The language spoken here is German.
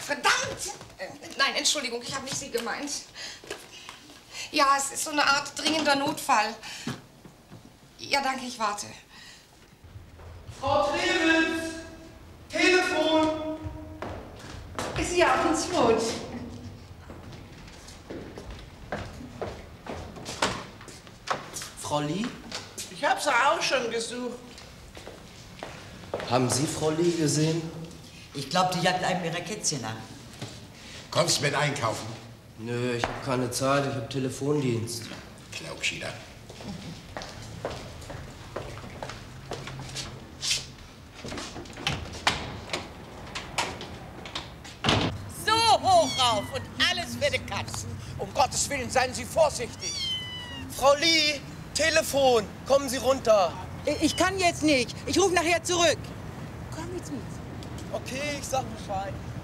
verdammt! Nein, Entschuldigung, ich habe nicht Sie gemeint. Ja, es ist so eine Art dringender Notfall. Ja, danke, ich warte. Frau Trewitz! Telefon! Ist ja auf uns Mut. Frau Lee? Ich habe sie auch schon gesucht. Haben Sie Frau Lee gesehen? Ich glaube, die jagt einem ihrer Kätzchen nach. Kommst du mit einkaufen? Nö, ich habe keine Zeit, ich habe Telefondienst. Klaubschieder. So hoch rauf und alles für die Katzen. Um Gottes Willen, seien Sie vorsichtig. Frau Lee, Telefon, kommen Sie runter. Ich kann jetzt nicht. Ich rufe nachher zurück. Komm jetzt mit. Okay, ich sag Bescheid.